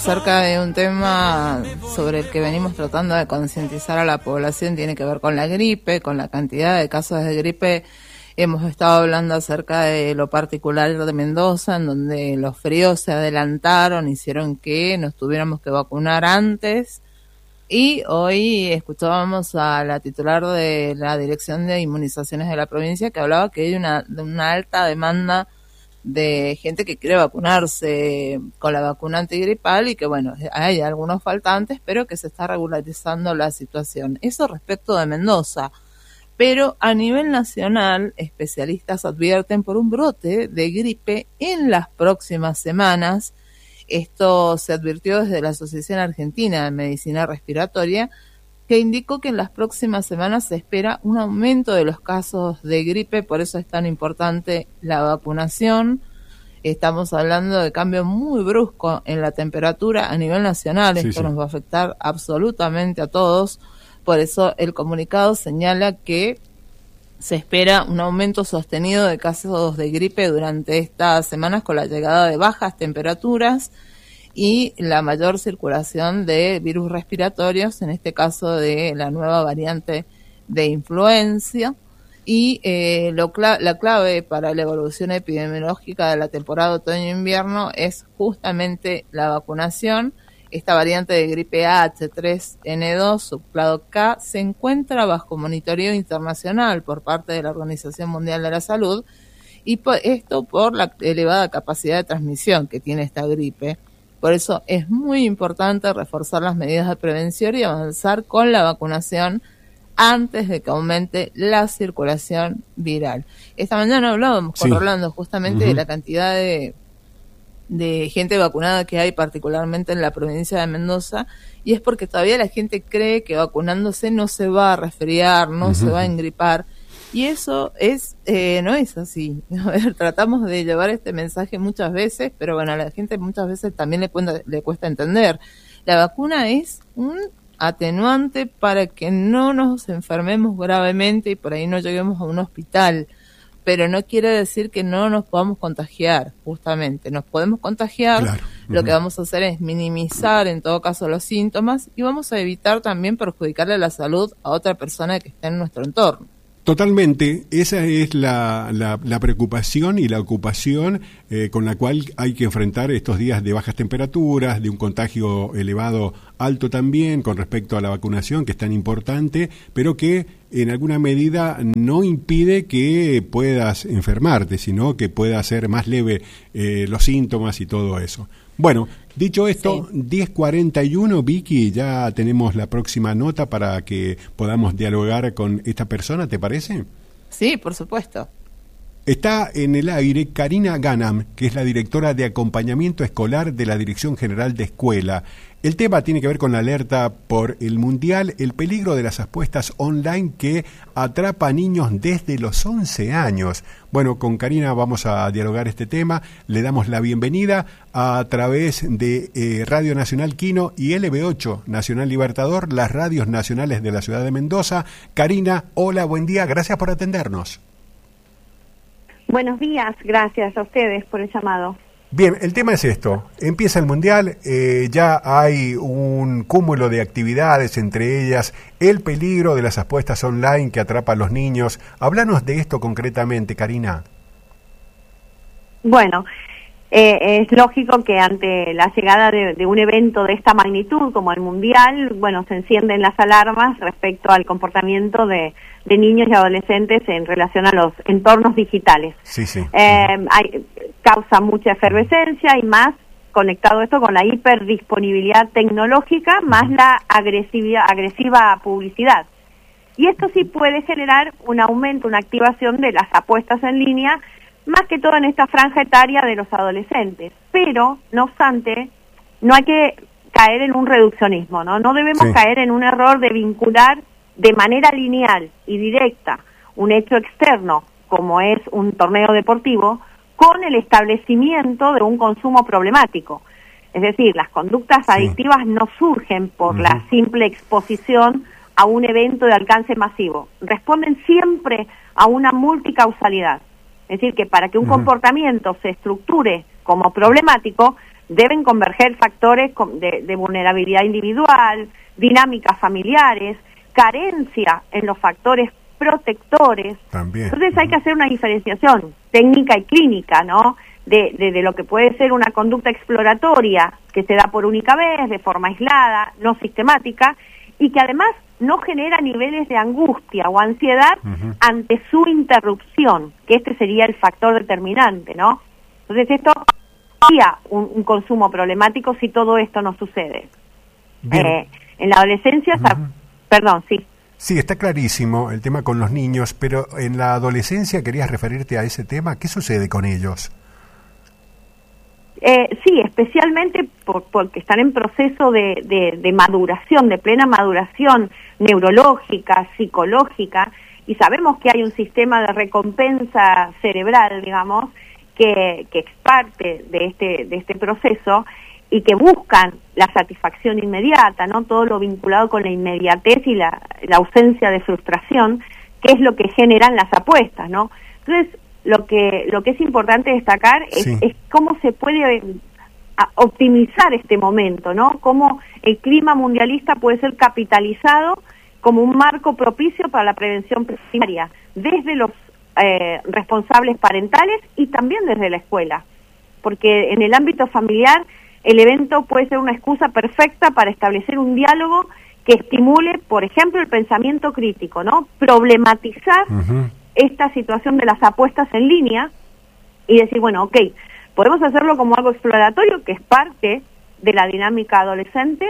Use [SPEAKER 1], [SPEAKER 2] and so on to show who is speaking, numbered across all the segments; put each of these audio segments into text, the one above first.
[SPEAKER 1] Acerca de un tema sobre el que venimos tratando de concientizar a la población, tiene que ver con la gripe, con la cantidad de casos de gripe. Hemos estado hablando acerca de lo particular de Mendoza, en donde los fríos se adelantaron, hicieron que nos tuviéramos que vacunar antes. Y hoy escuchábamos a la titular de la Dirección de Inmunizaciones de la provincia que hablaba que hay una alta demanda de gente que quiere vacunarse con la vacuna antigripal y que bueno, hay algunos faltantes, pero que se está regularizando la situación. Eso respecto de Mendoza. Pero a nivel nacional, especialistas advierten por un brote de gripe en las próximas semanas. Esto se advirtió desde la Asociación Argentina de Medicina Respiratoria, que indicó que en las próximas semanas se espera un aumento de los casos de gripe, por eso es tan importante la vacunación. Estamos hablando de cambio muy brusco en la temperatura a nivel nacional, esto nos va a afectar absolutamente a todos, por eso el comunicado señala que se espera un aumento sostenido de casos de gripe durante estas semanas con la llegada de bajas temperaturas y la mayor circulación de virus respiratorios, en este caso de la nueva variante de influenza. Y la clave para la evolución epidemiológica de la temporada otoño-invierno es justamente la vacunación. Esta variante de gripe H3N2, subclado K, se encuentra bajo monitoreo internacional por parte de la Organización Mundial de la Salud, y esto por la elevada capacidad de transmisión que tiene esta gripe. Por eso es muy importante reforzar las medidas de prevención y avanzar con la vacunación antes de que aumente la circulación viral. Esta mañana hablábamos con Rolando justamente de la cantidad de gente vacunada que hay, particularmente en la provincia de Mendoza, y es porque todavía la gente cree que vacunándose no se va a resfriar, no se va a engripar, y eso no es así. A ver, tratamos de llevar este mensaje muchas veces, pero bueno, a la gente muchas veces también le cuesta entender. La vacuna es un atenuante para que no nos enfermemos gravemente y por ahí no lleguemos a un hospital, pero no quiere decir que no nos podamos contagiar, justamente. Nos podemos contagiar, claro. Lo que vamos a hacer es minimizar en todo caso los síntomas y vamos a evitar también perjudicarle la salud a otra persona que esté en nuestro entorno.
[SPEAKER 2] Totalmente, esa es la preocupación y la ocupación con la cual hay que enfrentar estos días de bajas temperaturas, de un contagio elevado alto también con respecto a la vacunación, que es tan importante, pero que en alguna medida no impide que puedas enfermarte, sino que pueda ser más leve los síntomas y todo eso. Bueno, dicho esto, 10:41, Vicky, ya tenemos la próxima nota para que podamos dialogar con esta persona, ¿te parece?
[SPEAKER 1] Sí, por supuesto.
[SPEAKER 2] Está en el aire Karina Ganam, que es la directora de acompañamiento escolar de la Dirección General de Escuela. El tema tiene que ver con la alerta por el Mundial, el peligro de las apuestas online que atrapa a niños desde los 11 años. Bueno, con Karina vamos a dialogar este tema. Le damos la bienvenida a través de Radio Nacional Quino y LB8 Nacional Libertador, las radios nacionales de la ciudad de Mendoza. Karina, hola, buen día, gracias por atendernos.
[SPEAKER 3] Buenos días, gracias a ustedes por el llamado.
[SPEAKER 2] Bien, el tema es esto, empieza el Mundial, ya hay un cúmulo de actividades, entre ellas el peligro de las apuestas online que atrapa a los niños. Háblanos de esto concretamente, Karina.
[SPEAKER 3] Bueno, es lógico que ante la llegada de un evento de esta magnitud como el Mundial, bueno, se encienden las alarmas respecto al comportamiento de niños y adolescentes en relación a los entornos digitales.
[SPEAKER 2] Sí.
[SPEAKER 3] Causa mucha efervescencia y más conectado esto con la hiperdisponibilidad tecnológica más la agresiva publicidad. Y esto sí puede generar un aumento, una activación de las apuestas en línea, más que todo en esta franja etaria de los adolescentes. Pero, no obstante, no hay que caer en un reduccionismo, ¿no? No debemos caer en un error de vincular de manera lineal y directa un hecho externo, como es un torneo deportivo, con el establecimiento de un consumo problemático. Es decir, las conductas adictivas no surgen por la simple exposición a un evento de alcance masivo. Responden siempre a una multicausalidad. Es decir, que para que un comportamiento se estructure como problemático, deben converger factores de vulnerabilidad individual, dinámicas familiares, carencia en los factores protectores.
[SPEAKER 2] También.
[SPEAKER 3] Entonces hay que hacer una diferenciación técnica y clínica, ¿no? De lo que puede ser una conducta exploratoria que se da por única vez, de forma aislada, no sistemática, y que además no genera niveles de angustia o ansiedad ante su interrupción, que este sería el factor determinante, ¿no? Entonces esto sería un consumo problemático si todo esto no sucede. En la adolescencia, perdón, sí.
[SPEAKER 2] Sí, está clarísimo el tema con los niños, pero en la adolescencia querías referirte a ese tema. ¿Qué sucede con ellos?
[SPEAKER 3] Sí, especialmente porque están en proceso de maduración, de plena maduración neurológica, psicológica, y sabemos que hay un sistema de recompensa cerebral, digamos, que es parte de este proceso y que buscan la satisfacción inmediata, ¿no? Todo lo vinculado con la inmediatez y la ausencia de frustración, que es lo que generan las apuestas, ¿no? Entonces, lo que es importante destacar es cómo se puede optimizar este momento, ¿no? Cómo el clima mundialista puede ser capitalizado como un marco propicio para la prevención primaria, desde los responsables parentales y también desde la escuela, porque en el ámbito familiar el evento puede ser una excusa perfecta para establecer un diálogo que estimule, por ejemplo, el pensamiento crítico, ¿no? Problematizar esta situación de las apuestas en línea y decir, bueno, ok, podemos hacerlo como algo exploratorio, que es parte de la dinámica adolescente,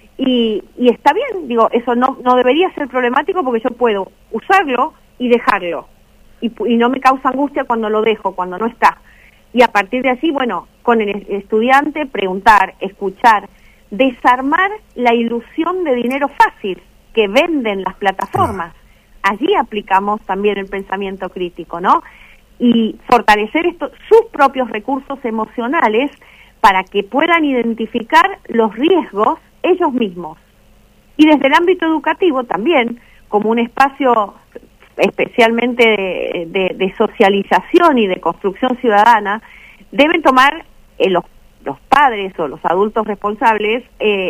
[SPEAKER 3] y está bien, digo, eso no debería ser problemático porque yo puedo usarlo y dejarlo, y no me causa angustia cuando lo dejo, cuando no está. Y a partir de así, bueno, con el estudiante preguntar, escuchar, desarmar la ilusión de dinero fácil que venden las plataformas. Allí aplicamos también el pensamiento crítico, ¿no? Y fortalecer sus propios recursos emocionales para que puedan identificar los riesgos ellos mismos. Y desde el ámbito educativo también, como un espacio especialmente de socialización y de construcción ciudadana, deben tomar los padres o los adultos responsables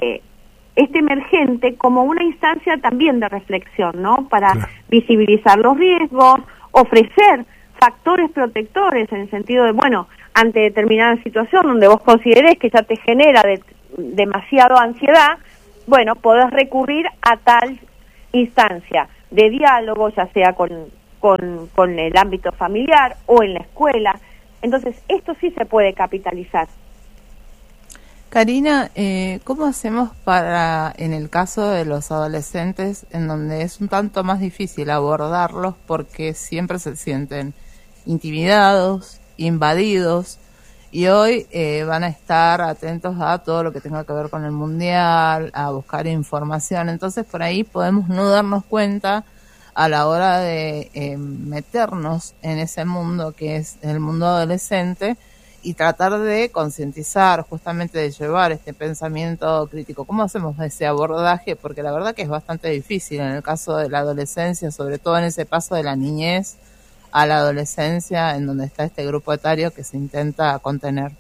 [SPEAKER 3] este emergente como una instancia también de reflexión, ¿no? Para visibilizar los riesgos, ofrecer factores protectores en el sentido de, bueno, ante determinada situación donde vos consideres que ya te genera demasiado ansiedad, bueno, podés recurrir a tal instancia de diálogo, ya sea con el ámbito familiar o en la escuela. Entonces, esto sí se puede capitalizar.
[SPEAKER 1] Karina, ¿cómo hacemos para, en el caso de los adolescentes, en donde es un tanto más difícil abordarlos porque siempre se sienten intimidados, invadidos, y hoy van a estar atentos a todo lo que tenga que ver con el mundial, a buscar información? Entonces, por ahí podemos no darnos cuenta a la hora de meternos en ese mundo que es el mundo adolescente, y tratar de concientizar, justamente de llevar este pensamiento crítico. ¿Cómo hacemos ese abordaje? Porque la verdad que es bastante difícil en el caso de la adolescencia, sobre todo en ese paso de la niñez a la adolescencia, en donde está este grupo etario que se intenta contener.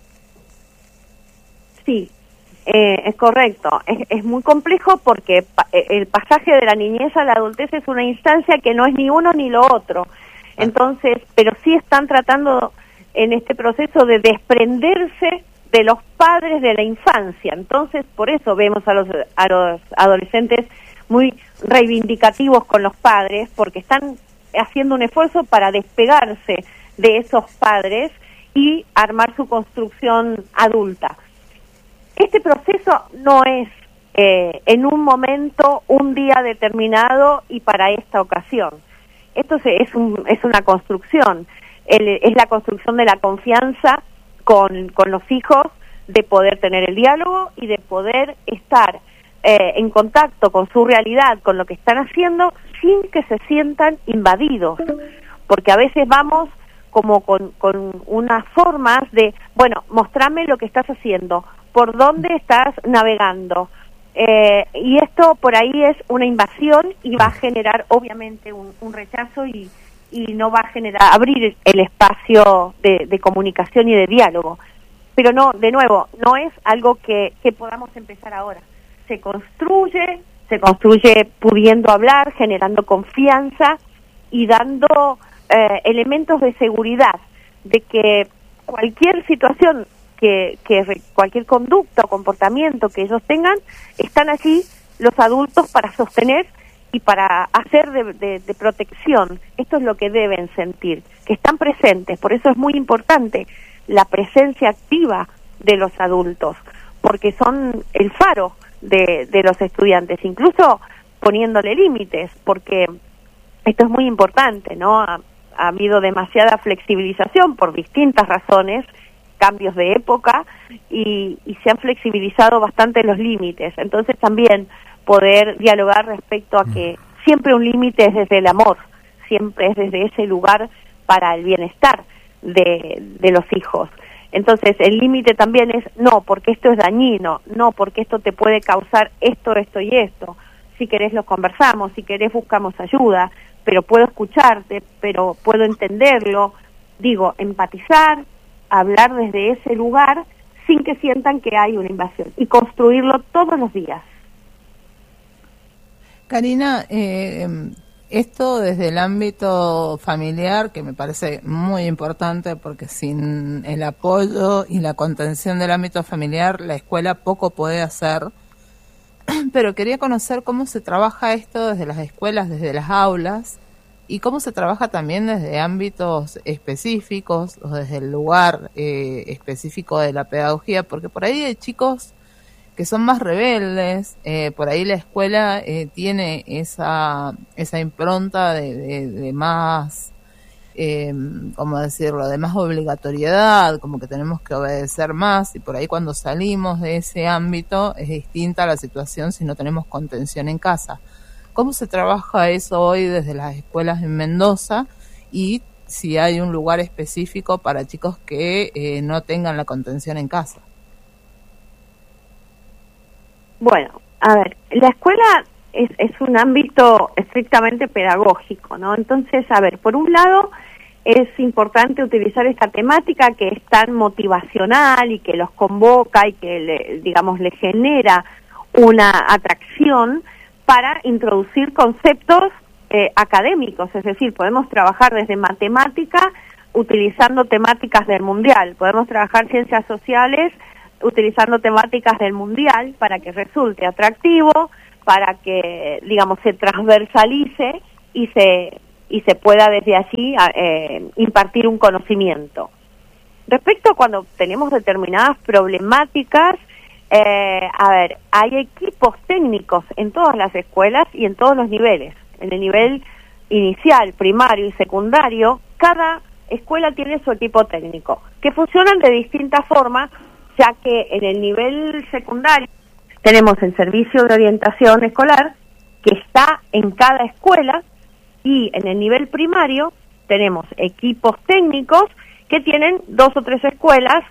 [SPEAKER 3] Sí, es correcto. Es muy complejo porque el pasaje de la niñez a la adultez es una instancia que no es ni uno ni lo otro. Entonces, pero sí están tratando en este proceso de desprenderse de los padres de la infancia. Entonces, por eso vemos a los adolescentes muy reivindicativos con los padres, porque están haciendo un esfuerzo para despegarse de esos padres y armar su construcción adulta. Este proceso no es en un momento, un día determinado y para esta ocasión. Esto es una construcción. Es la construcción de la confianza con los hijos, de poder tener el diálogo y de poder estar en contacto con su realidad, con lo que están haciendo, sin que se sientan invadidos, porque a veces vamos como con unas formas de, bueno, mostrame lo que estás haciendo, por dónde estás navegando, y esto por ahí es una invasión y va a generar obviamente un rechazo y no va a abrir el espacio de comunicación y de diálogo. pero no, de nuevo, no es algo que podamos empezar ahora. Se construye pudiendo hablar, generando confianza y dando elementos de seguridad, de que cualquier situación, cualquier conducta o comportamiento que ellos tengan, están allí los adultos para sostener y para hacer de protección. Esto es lo que deben sentir, que están presentes. Por eso es muy importante la presencia activa de los adultos, porque son el faro de los estudiantes, incluso poniéndole límites, porque esto es muy importante, ¿no? Ha habido demasiada flexibilización por distintas razones, cambios de época, y se han flexibilizado bastante los límites. Entonces también poder dialogar respecto a que siempre un límite es desde el amor, siempre es desde ese lugar para el bienestar de los hijos. Entonces el límite también es no, porque esto es dañino, no, porque esto te puede causar esto y esto. Si querés lo conversamos, si querés buscamos ayuda, pero puedo escucharte, pero puedo entenderlo. Digo, empatizar, hablar desde ese lugar sin que sientan que hay una invasión y construirlo todos los días.
[SPEAKER 1] Karina, esto desde el ámbito familiar, que me parece muy importante, porque sin el apoyo y la contención del ámbito familiar, la escuela poco puede hacer. Pero quería conocer cómo se trabaja esto desde las escuelas, desde las aulas, y cómo se trabaja también desde ámbitos específicos, o desde el lugar específico de la pedagogía, porque por ahí hay chicos que son más rebeldes, por ahí la escuela tiene esa impronta de más, ¿cómo decirlo?, de más obligatoriedad, como que tenemos que obedecer más, y por ahí cuando salimos de ese ámbito es distinta la situación si no tenemos contención en casa. ¿Cómo se trabaja eso hoy desde las escuelas en Mendoza? Y si hay un lugar específico para chicos que no tengan la contención en casa.
[SPEAKER 3] Bueno, a ver, la escuela es un ámbito estrictamente pedagógico, ¿no? Entonces, a ver, por un lado es importante utilizar esta temática que es tan motivacional y que los convoca y que, le genera una atracción para introducir conceptos académicos, es decir, podemos trabajar desde matemática utilizando temáticas del mundial, podemos trabajar ciencias sociales utilizando temáticas del mundial para que resulte atractivo, para que, se transversalice y se pueda desde allí impartir un conocimiento. Respecto a cuando tenemos determinadas problemáticas, hay equipos técnicos en todas las escuelas y en todos los niveles. En el nivel inicial, primario y secundario, cada escuela tiene su equipo técnico, que funcionan de distintas formas, ya que en el nivel secundario tenemos el servicio de orientación escolar, que está en cada escuela, y en el nivel primario tenemos equipos técnicos que tienen 2 o 3 escuelas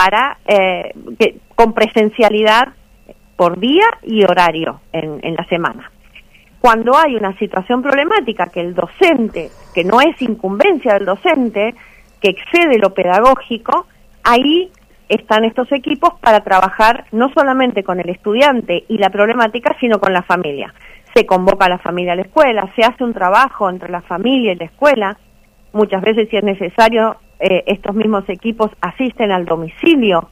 [SPEAKER 3] con presencialidad por día y horario en la semana. Cuando hay una situación problemática que el docente, que no es incumbencia del docente, que excede lo pedagógico, ahí están estos equipos para trabajar no solamente con el estudiante y la problemática, sino con la familia. Se convoca a la familia a la escuela, se hace un trabajo entre la familia y la escuela. Muchas veces, si es necesario, estos mismos equipos asisten al domicilio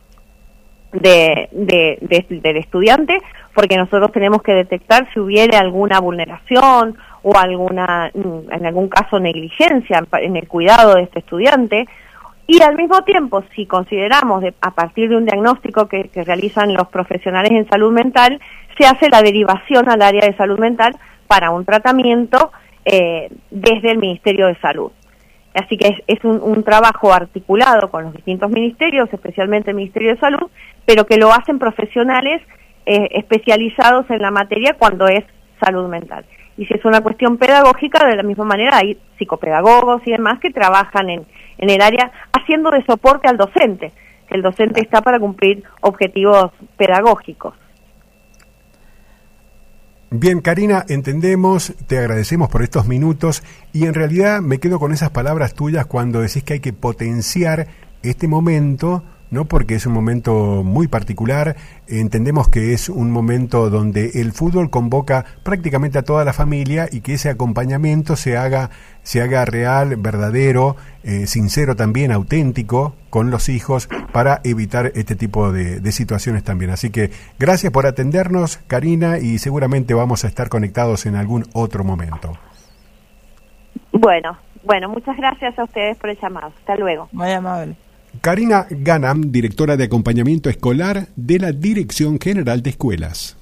[SPEAKER 3] del estudiante, porque nosotros tenemos que detectar si hubiere alguna vulneración o en algún caso negligencia en el cuidado de este estudiante. Y al mismo tiempo, si consideramos, a partir de un diagnóstico que realizan los profesionales en salud mental, se hace la derivación al área de salud mental para un tratamiento desde el Ministerio de Salud. Así que es un trabajo articulado con los distintos ministerios, especialmente el Ministerio de Salud, pero que lo hacen profesionales especializados en la materia cuando es salud mental. Y si es una cuestión pedagógica, de la misma manera hay psicopedagogos y demás que trabajan en el área haciendo de soporte al docente, que el docente está para cumplir objetivos pedagógicos.
[SPEAKER 2] Bien, Karina, entendemos, te agradecemos por estos minutos y en realidad me quedo con esas palabras tuyas cuando decís que hay que potenciar este momento ¿no? Porque es un momento muy particular. Entendemos que es un momento donde el fútbol convoca prácticamente a toda la familia y que ese acompañamiento se haga real, verdadero, sincero también, auténtico con los hijos, para evitar este tipo de situaciones también. Así que gracias por atendernos, Karina, y seguramente vamos a estar conectados en algún otro momento.
[SPEAKER 3] Bueno, muchas gracias a ustedes por el llamado. Hasta luego.
[SPEAKER 1] Muy amable.
[SPEAKER 2] Karina Ganam, directora de acompañamiento escolar de la Dirección General de Escuelas.